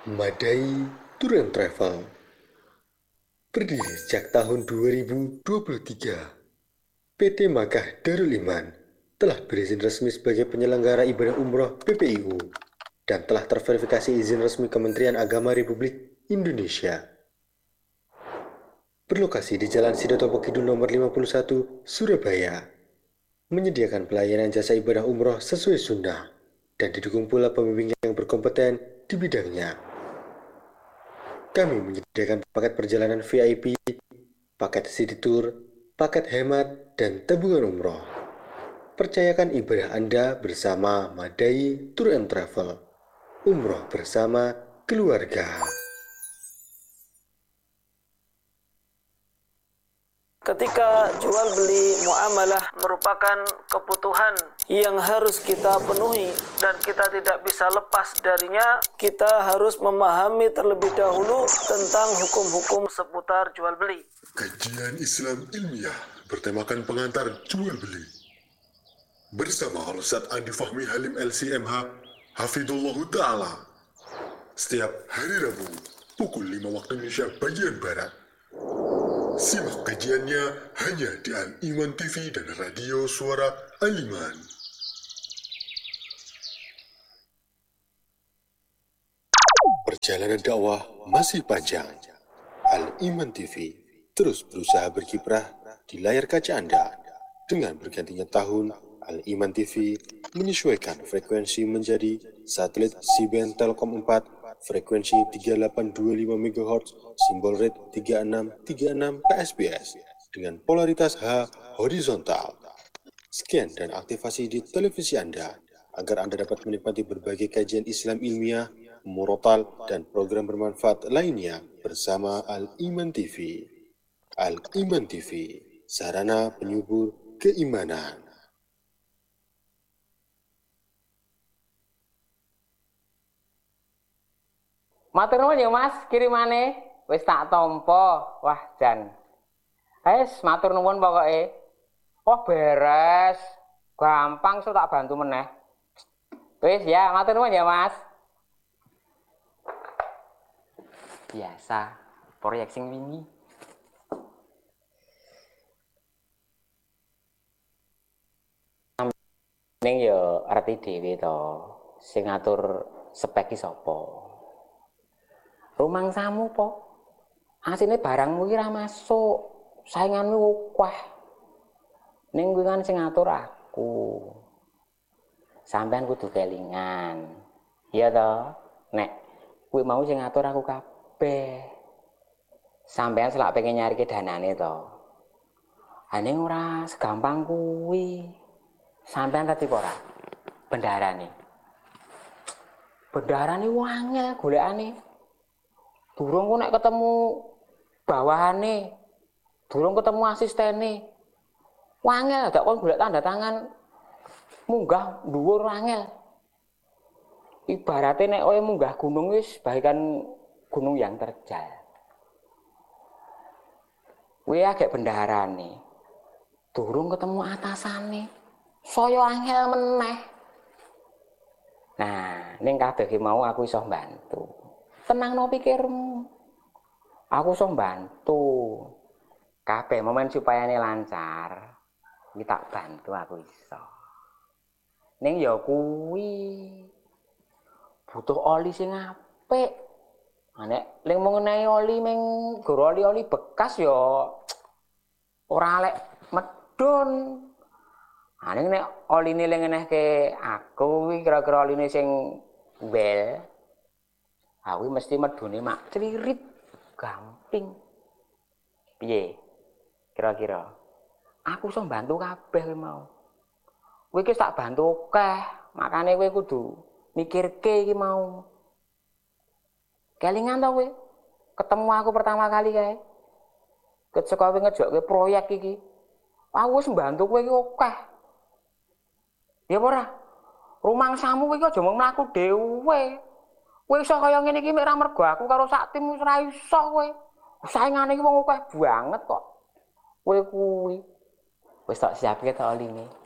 Madai Tour and Travel berdiri sejak tahun 2023. PT Makkah Darul Iman telah berizin resmi sebagai penyelenggara ibadah umroh PPIU dan telah terverifikasi izin resmi Kementerian Agama Republik Indonesia. Berlokasi di Jalan Sidotopo Kidul nomor 51, Surabaya, menyediakan pelayanan jasa ibadah umroh sesuai sunnah dan didukung pula pembimbing yang berkompeten di bidangnya. Kami menyediakan paket perjalanan VIP, paket city tour, paket hemat, dan tabungan umroh. Percayakan ibadah Anda bersama Madai Tour and Travel. Umroh bersama keluarga. Ketika jual beli muamalah merupakan kebutuhan yang harus kita penuhi dan kita tidak bisa lepas darinya, kita harus memahami terlebih dahulu tentang hukum-hukum seputar jual beli. Kajian Islam ilmiah bertemakan pengantar jual beli. Bersama Ustaz Andi Fahmi Halim LCMH, Hafidhullah Ta'ala. Setiap hari Rabu, pukul 5 waktu Indonesia bagian Barat. Simak kajiannya hanya di Al-Iman TV dan Radio Suara Al-Iman. Perjalanan dakwah masih panjang. Al-Iman TV terus berusaha berkiprah di layar kaca Anda. Dengan bergantinya tahun, Al-Iman TV menyesuaikan frekuensi menjadi satelit C-band Telkom 4, frekuensi 3825 MHz, simbol rate 3636 KSBS dengan polaritas H horizontal. Scan dan aktivasi di televisi Anda agar Anda dapat menikmati berbagai kajian Islam ilmiah, murotal, dan program bermanfaat lainnya bersama Al-Iman TV. Al-Iman TV, sarana penyubur keimanan. Matur nuwun ya Mas, kirimane wis tak tampa. Wah, jan. Matur nuwun pokoke. Oh, beres. Gampang so tak bantu meneh. Wis ya, matur nuwun ya Mas. Biasa, proyek sing wingi. Ning yo arti dhewe to, sing ngatur spek ki sapa. Rumangsamu po, asine barangmu ki ra masuk, sainganmu akeh. Ning kuwi kan sing ngatur aku. Sampeyan kudu kelingan. Iya to? Nek kuwi mau sing ngatur aku kabeh. Sampeyan selak pengen nyarike danane to. Ning ora segampang kuwi. Sampeyan tadi ora bendarane. Bendarane wangel golekane. Durung ku nek ketemu bawahane, durung ketemu asistene. Wangel dak kon golek tanda tangan munggah dhuwur wangel. Ibarate nek kowe munggah gunung wis bagaikan gunung yang terjal. Kuwi agek bendaharane. Durung ketemu atasane. Saya angel meneh. Nah, ning kabeh ki mau aku iso mbantu. Tenangno pikirmu. Aku iso mbantu. Kabeh momen supayane lancar. Iki tak bantu aku iso. Ning ya kuwi butuh oli sing apik. Nek ling mengenai oli ming goro oli bekas ya ora lek medun. Ning nek oline ling ngenehke aku kuwi kira-kira oline sing bel. Aku mesti medune mak clirit gamping. Piye? Kira-kira. Aku iso bantu kabeh kowe mau. Kowe iki tak bantu akeh, makane kowe kudu mikirke iki mau. Kelingan to kowe? Ketemu aku pertama kali kae. Ketika kowe ngejokke proyek iki. Aku wis mbantu kowe iki akeh. Ya ora? Rumangsamu kowe iki aja mung mlaku dhewe. Kowe iso kaya ngene iki mek ra mergo aku karo sak tim wis ora iso kowe. Saingane iki wong akeh banget kok. Kowe kuwi wis tak siapke to oline.